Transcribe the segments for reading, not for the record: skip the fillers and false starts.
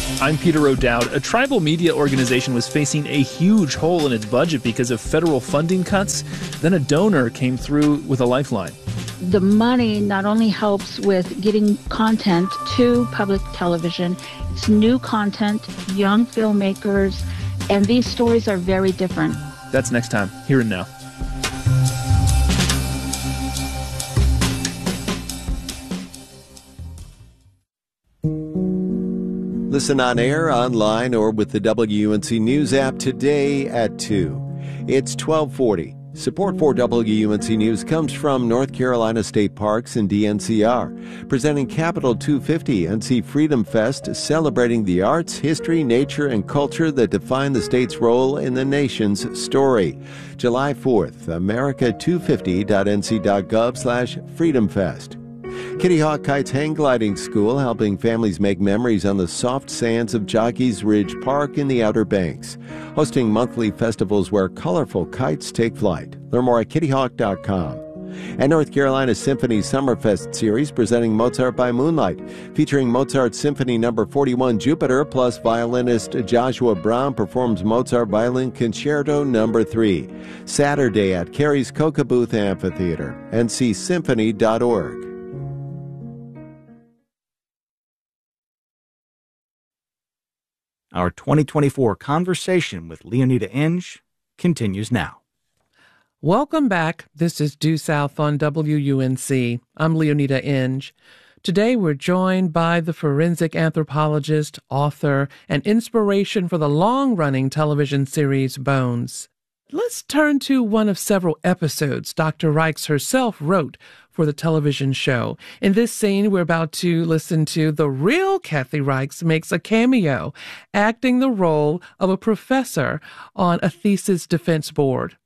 I'm Peter O'Dowd. A tribal media organization was facing a huge hole in its budget because of federal funding cuts. Then a donor came through with a lifeline. The money not only helps with getting content to public television, it's new content, young filmmakers, and these stories are very different. That's next time, Here and Now. Listen on air, online, or with the WUNC News app today at 2. It's 1240. Support for WUNC News comes from North Carolina State Parks and DNCR, presenting Capital 250 NC Freedom Fest, celebrating the arts, history, nature, and culture that define the state's role in the nation's story. July 4th, america250.nc.gov/freedomfest. Kitty Hawk Kites Hang Gliding School, helping families make memories on the soft sands of Jockeys Ridge Park in the Outer Banks. Hosting monthly festivals where colorful kites take flight. Learn more at kittyhawk.com. And North Carolina Symphony Summerfest Series, presenting Mozart by Moonlight, featuring Mozart Symphony No. 41 Jupiter, plus violinist Joshua Brown performs Mozart Violin Concerto No. 3. Saturday at Carey's Coca-Booth Amphitheater, ncsymphony.org. Our 2024 conversation with Leonida Enge continues now. Welcome back. This is Due South on WUNC. I'm Leonida Enge. Today we're joined by the forensic anthropologist, author, and inspiration for the long-running television series Bones. Let's turn to one of several episodes Dr. Reichs herself wrote for the television show. In this scene, we're about to listen to the real Kathy Reichs makes a cameo, acting the role of a professor on a thesis defense board.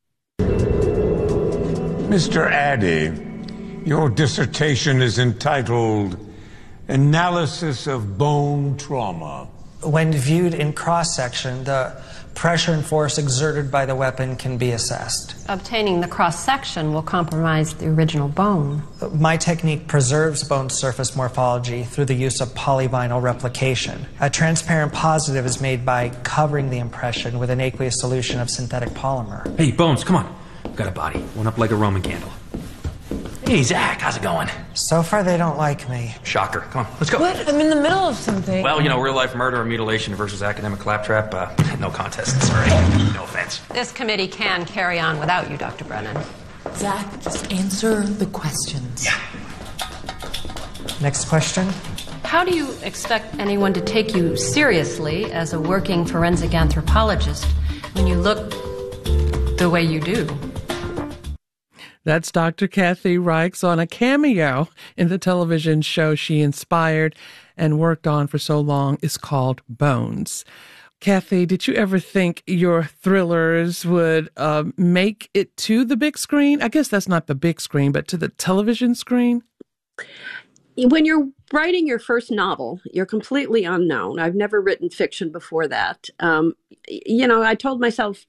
Mr. Addy, your dissertation is entitled Analysis of Bone Trauma. When viewed in cross-section, the pressure and force exerted by the weapon can be assessed. Obtaining the cross-section will compromise the original bone. My technique preserves bone surface morphology through the use of polyvinyl replication. A transparent positive is made by covering the impression with an aqueous solution of synthetic polymer. Hey, Bones, come on. I've got a body. One up like a Roman candle. Hey, Zach, how's it going? So far, they don't like me. Shocker. Come on, let's go. What? I'm in the middle of something. Well, real-life murder or mutilation versus academic claptrap, no contest, sorry. No offense. This committee can carry on without you, Dr. Brennan. Zach, just answer the questions. Yeah. Next question. How do you expect anyone to take you seriously as a working forensic anthropologist when you look the way you do? That's Dr. Kathy Reichs on a cameo in the television show she inspired and worked on for so long. It's called Bones. Kathy, did you ever think your thrillers would make it to the big screen? I guess that's not the big screen, but to the television screen? When you're writing your first novel, you're completely unknown. I've never written fiction before that. I told myself,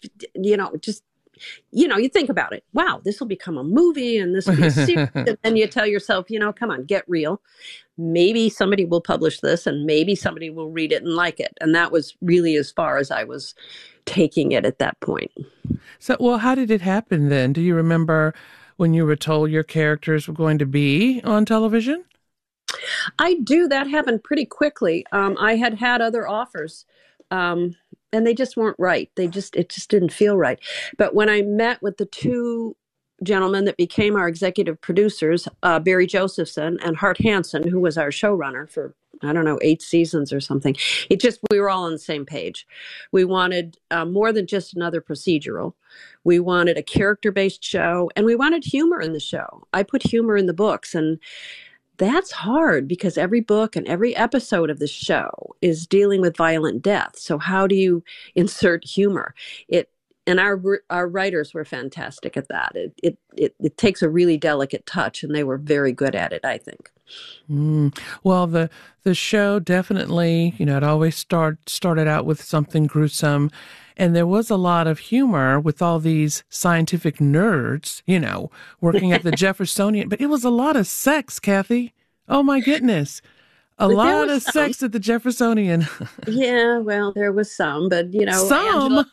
you think about it. Wow, this will become a movie and this will be a series. And then you tell yourself, come on, get real. Maybe somebody will publish this and maybe somebody will read it and like it. And that was really as far as I was taking it at that point. So, well, how did it happen then? Do you remember when you were told your characters were going to be on television? I do. That happened pretty quickly. I had other offers. And they just weren't right. It just didn't feel right. But when I met with the two gentlemen that became our executive producers, Barry Josephson and Hart Hansen, who was our showrunner for, 8 seasons or something, we were all on the same page. We wanted more than just another procedural. We wanted a character-based show, and we wanted humor in the show. I put humor in the books, and that's hard because every book and every episode of the show is dealing with violent death. So how do you insert humor? And our writers were fantastic at that. It takes a really delicate touch, and they were very good at it, I think. Well, the show definitely, it always started out with something gruesome. And there was a lot of humor with all these scientific nerds, working at the Jeffersonian. But it was a lot of sex, Kathy. Oh, my goodness. A But there lot was of some. sex at the Jeffersonian. Yeah, well, there was some, but Some.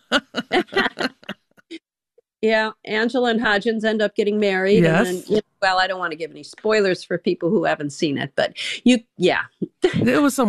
Angela and Hodgins end up getting married, and then, Yes. well, I don't want to give any spoilers for people who haven't seen it, but yeah. It was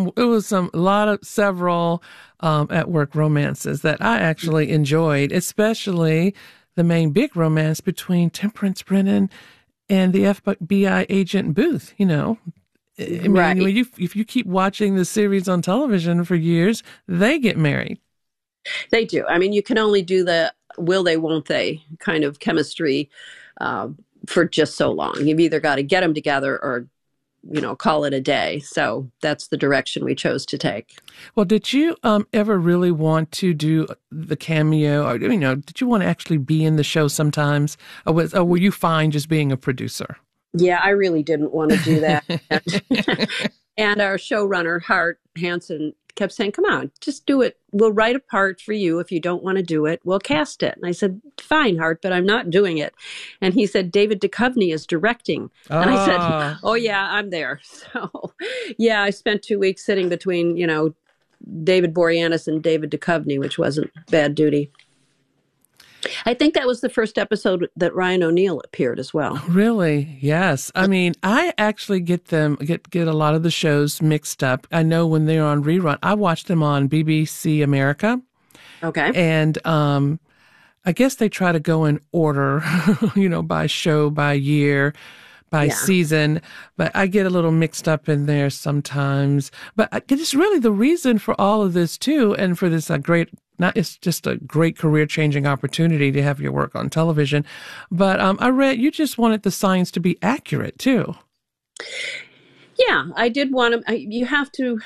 several at work romances that I actually enjoyed, especially the main big romance between Temperance Brennan and the FBI agent Booth. I mean, Right. if you keep watching the series on television for years, they get married. They do. I mean, you can only do the will they, won't they kind of chemistry for just so long. You've either got to get them together or, call it a day. So that's the direction we chose to take. Well, did you ever really want to do the cameo? Or, did you want to actually be in the show sometimes? Or were you fine just being a producer? Yeah, I really didn't want to do that. And our showrunner, Hart Hansen, kept saying, come on, just do it. We'll write a part for you. If you don't want to do it, we'll cast it. And I said, fine, Hart, but I'm not doing it. And he said, David Duchovny is directing. And I said, oh, yeah, I'm there. So, yeah, I spent 2 weeks sitting between, David Boreanaz and David Duchovny, which wasn't bad duty. I think that was the first episode that Ryan O'Neal appeared as well. Really? Yes. I mean, I actually get a lot of the shows mixed up. I know when they're on rerun, I watch them on BBC America. Okay. And I guess they try to go in order, by show, by year, by season. But I get a little mixed up in there sometimes. But it's really the reason for all of this, too, and for this it's just a great career-changing opportunity to have your work on television. But I read you just wanted the science to be accurate, too. Yeah, I did want to. You have to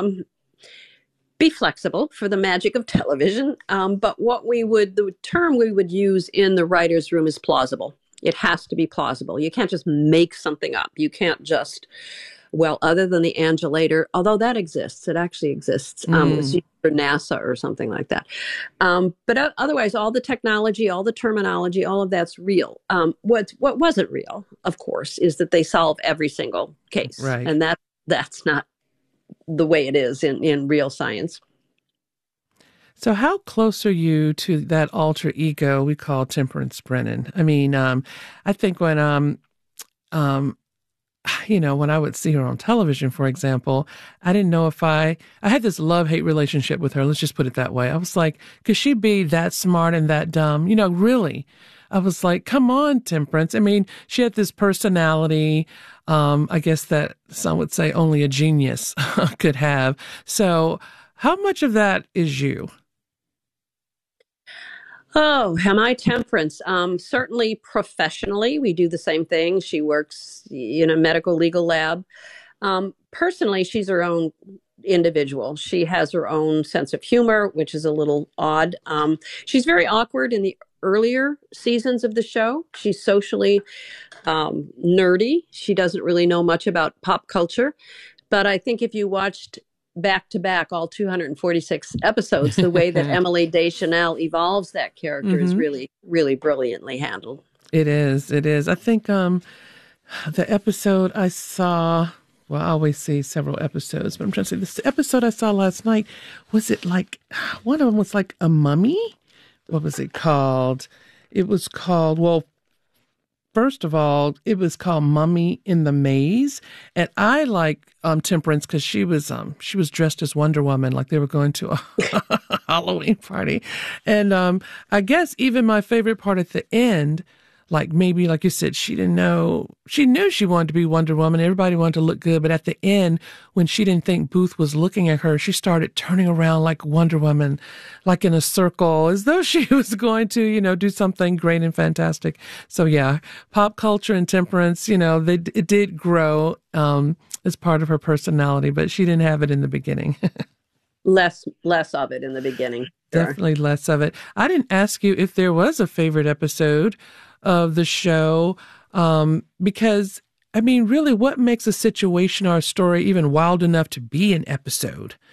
be flexible for the magic of television. But the term we would use in the writer's room is plausible. It has to be plausible. You can't just make something up. You can't just, other than the angulator, although that exists, it actually exists. It was used for NASA or something like that. But otherwise, all the technology, all the terminology, all of that's real. What wasn't real, of course, is that they solve every single case. Right. And that's not the way it is in real science. So how close are you to that alter ego we call Temperance Brennan? I mean, I think when when I would see her on television, for example, I didn't know if I had this love-hate relationship with her. Let's just put it that way. I was like, could she be that smart and that dumb? Really. I was like, come on, Temperance. I mean, she had this personality, I guess that some would say only a genius could have. So how much of that is you? Oh, am I Temperance? Certainly professionally, we do the same thing. She works in a medical legal lab. Personally, she's her own individual. She has her own sense of humor, which is a little odd. She's very awkward in the earlier seasons of the show. She's socially nerdy. She doesn't really know much about pop culture. But I think if you watched back to back all 246 episodes, the way that Emily Deschanel evolves that character is really, really brilliantly handled. It is. I think the episode I saw, I always see several episodes, but I'm trying to say this episode I saw last night, was it like, one of them was like a mummy? What was it called? It was called, first of all, it was called Mummy in the Maze. And I like Temperance because she was dressed as Wonder Woman, like they were going to a Halloween party. And I guess even my favorite part at the end, like maybe, like you said, she knew she wanted to be Wonder Woman. Everybody wanted to look good. But at the end, when she didn't think Booth was looking at her, she started turning around like Wonder Woman, like in a circle, as though she was going to, do something great and fantastic. So yeah, pop culture and Temperance, it did grow as part of her personality, but she didn't have it in the beginning. Less of it in the beginning. Sure. Definitely less of it. I didn't ask you if there was a favorite episode of the show, because, I mean, really, what makes a situation or a story even wild enough to be an episode?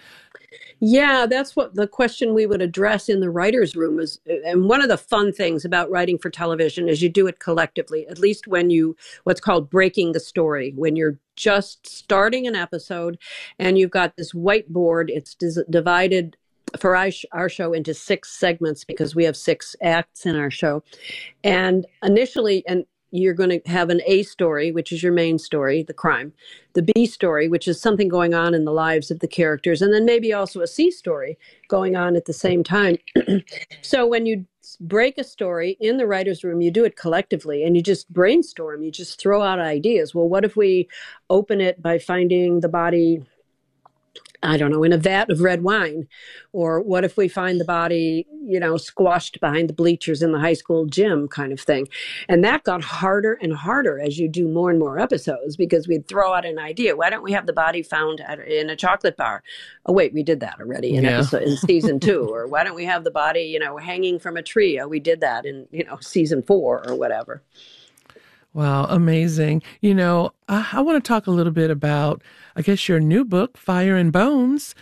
Yeah, that's what the question we would address in the writer's room is. And one of the fun things about writing for television is you do it collectively, at least when what's called breaking the story, when you're just starting an episode and you've got this whiteboard. It's divided for our show into 6 segments because we have 6 acts in our show. And initially, you're going to have an A story, which is your main story, the crime, the B story, which is something going on in the lives of the characters, and then maybe also a C story going on at the same time. So when you break a story in the writer's room, you do it collectively and you just brainstorm, you just throw out ideas. Well, what if we open it by finding the body, I don't know, in a vat of red wine? Or what if we find the body, squashed behind the bleachers in the high school gym, kind of thing? And that got harder and harder as you do more and more episodes, because we'd throw out an idea. Why don't we have the body found in a chocolate bar? Oh, wait, we did that already in season 2. Or why don't we have the body, hanging from a tree? Oh, we did that in, season 4 or whatever. Wow, amazing. I want to talk a little bit about, I guess, your new book, Fire and Bones,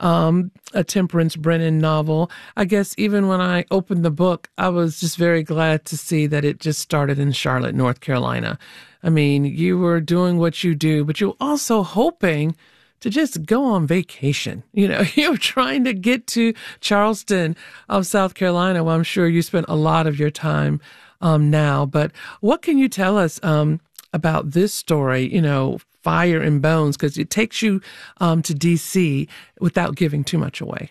a Temperance Brennan novel. I guess even when I opened the book, I was just very glad to see that it just started in Charlotte, North Carolina. I mean, you were doing what you do, but you were also hoping to just go on vacation. You were trying to get to Charleston of South Carolina, where I'm sure you spent a lot of your time now. But what can you tell us about this story, Fire and Bones, because it takes you to D.C. without giving too much away?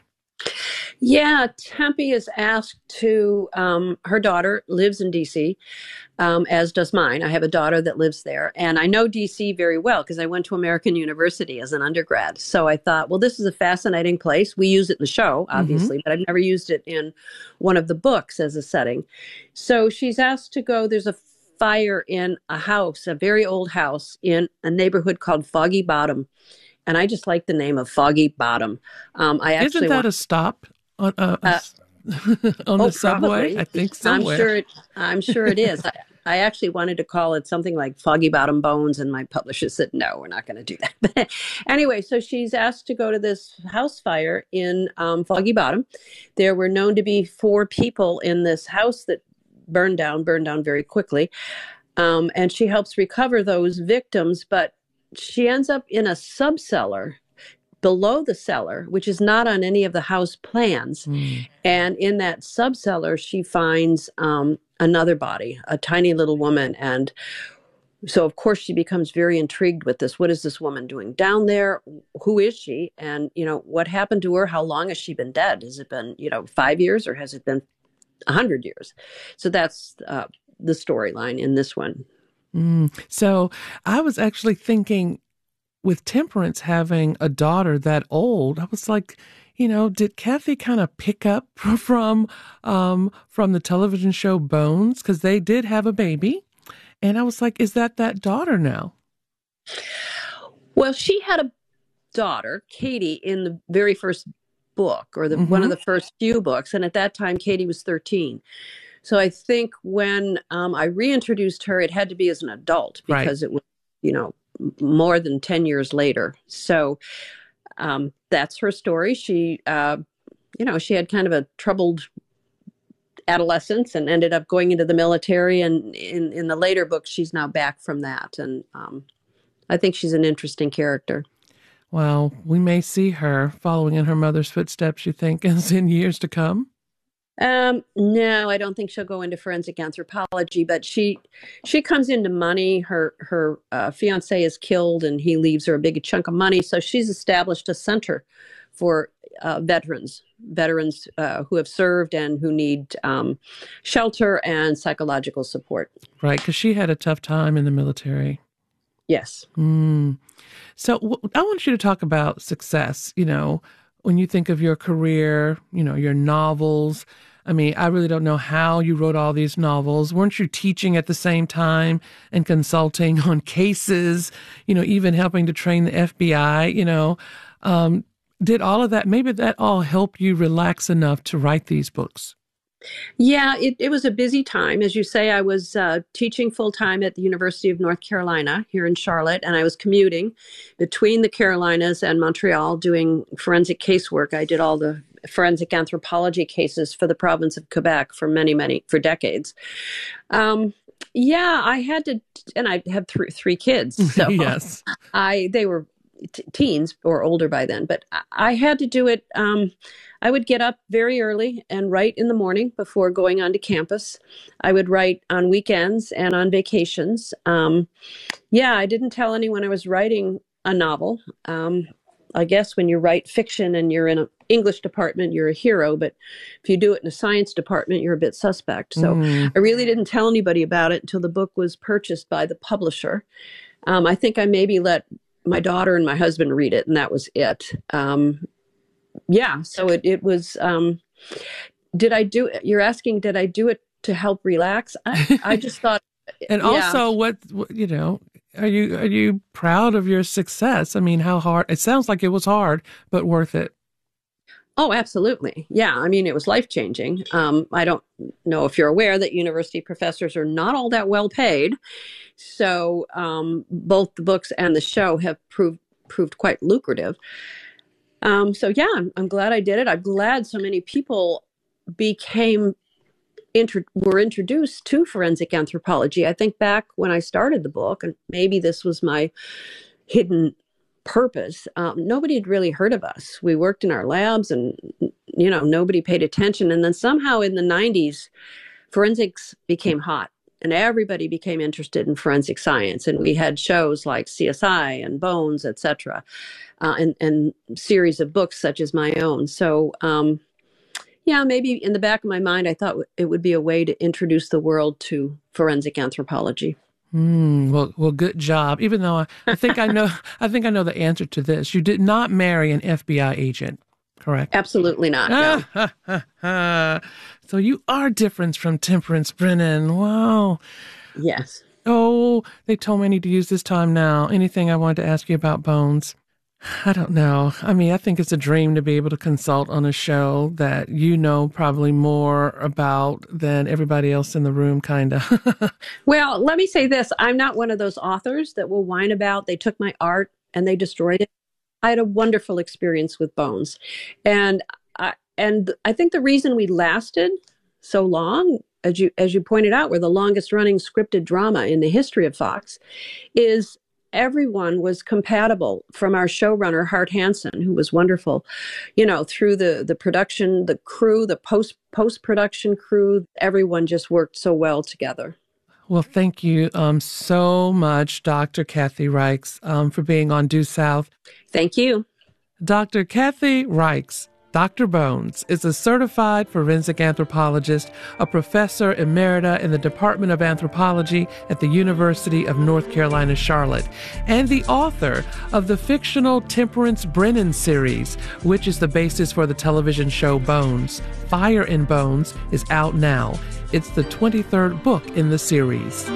Yeah, Tempe is asked to, her daughter lives in D.C., as does mine. I have a daughter that lives there. And I know D.C. very well because I went to American University as an undergrad. So I thought, well, this is a fascinating place. We use it in the show, obviously, but I've never used it in one of the books as a setting. So she's asked to go. There's a fire in a house, a very old house in a neighborhood called Foggy Bottom. And I just like the name of Foggy Bottom. Isn't that a stop on the subway? Probably. I think somewhere. I'm sure it is. I actually wanted to call it something like Foggy Bottom Bones, and my publisher said, no, we're not going to do that. But anyway, so she's asked to go to this house fire in Foggy Bottom. There were known to be 4 people in this house that burned down very quickly. And she helps recover those victims, but she ends up in a subcellar below the cellar, which is not on any of the house plans. And in that subcellar, she finds another body, a tiny little woman. And so, of course, she becomes very intrigued with this. What is this woman doing down there? Who is she? And, what happened to her? How long has she been dead? Has it been, 5 years, or has it been 100 years? So that's the storyline in this one. So I was actually thinking, with Temperance having a daughter that old, I was like, did Kathy kind of pick up from the television show Bones? Because they did have a baby. And I was like, is that daughter now? Well, she had a daughter, Katie, in the very first book, or one of the first few books. And at that time, Katie was 13. So I think when I reintroduced her, it had to be as an adult, because it was, more than 10 years later. So that's her story. She, she had kind of a troubled adolescence and ended up going into the military. And in the later books, she's now back from that. And I think she's an interesting character. Well, we may see her following in her mother's footsteps, you think, as in years to come? No, I don't think she'll go into forensic anthropology, but she comes into money. Her fiance is killed and he leaves her a big chunk of money. So she's established a center for veterans who have served and who need shelter and psychological support. Right, because she had a tough time in the military. Yes. So I want you to talk about success, when you think of your career, your novels. I mean, I really don't know how you wrote all these novels. Weren't you teaching at the same time and consulting on cases, even helping to train the FBI, did all of that, maybe that all helped you relax enough to write these books? Yeah, it was a busy time. As you say, I was teaching full-time at the University of North Carolina here in Charlotte, and I was commuting between the Carolinas and Montreal doing forensic casework. I did all the forensic anthropology cases for the province of Quebec for for decades. Yeah, I had to, and I have three kids. So yes. They were teens or older by then, but I had to do it. I would get up very early and write in the morning before going onto campus. I would write on weekends and on vacations. I didn't tell anyone I was writing a novel. I guess when you write fiction and you're in an English department, you're a hero, but if you do it in a science department, you're a bit suspect. So I really didn't tell anybody about it until the book was purchased by the publisher. I think I maybe let my daughter and my husband read it, and that was it. So it was, you're asking, did I do it to help relax? I just thought. And also are you proud of your success? I mean, how hard, it sounds like it was hard, but worth it. Oh, absolutely. Yeah. I mean, it was life-changing. I don't know if you're aware that university professors are not all that well paid. So both the books and the show have proved quite lucrative. I'm glad I did it. I'm glad so many people were introduced to forensic anthropology. I think back when I started the book, and maybe this was my hidden purpose, nobody had really heard of us. We worked in our labs and, nobody paid attention. And then somehow in the 90s, forensics became hot and everybody became interested in forensic science. And we had shows like CSI and Bones, et cetera, and series of books such as my own. So, maybe in the back of my mind, I thought it would be a way to introduce the world to forensic anthropology. Well, good job. Even though I think I know the answer to this. You did not marry an FBI agent, correct? Absolutely not. No. So you are different from Temperance Brennan. Wow. Yes. Oh, they told me I need to use this time now. Anything I wanted to ask you about Bones? I don't know. I mean, I think it's a dream to be able to consult on a show that you know probably more about than everybody else in the room, kind of. Well, let me say this. I'm not one of those authors that will whine about they took my art and they destroyed it. I had a wonderful experience with Bones. And I think the reason we lasted so long, as you pointed out, we're the longest running scripted drama in the history of Fox, is everyone was compatible, from our showrunner, Hart Hansen, who was wonderful, through the production, the crew, the post-production crew. Everyone just worked so well together. Well, thank you so much, Dr. Kathy Reichs, for being on Due South. Thank you. Dr. Kathy Reichs, Dr. Bones, is a certified forensic anthropologist, a professor emerita in the Department of Anthropology at the University of North Carolina, Charlotte, and the author of the fictional Temperance Brennan series, which is the basis for the television show Bones. Fire and Bones is out now. It's the 23rd book in the series.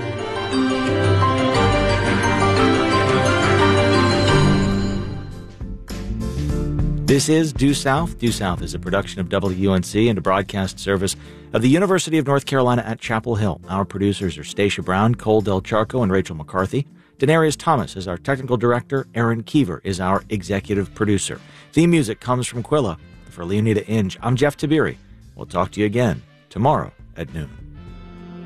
This is Due South. Due South is a production of WUNC and a broadcast service of the University of North Carolina at Chapel Hill. Our producers are Stacia Brown, Cole Del Charco, and Rachel McCarthy. Denarius Thomas is our technical director. Aaron Keever is our executive producer. Theme music comes from Quilla. For Leonida Inge, I'm Jeff Tiberi. We'll talk to you again tomorrow at noon.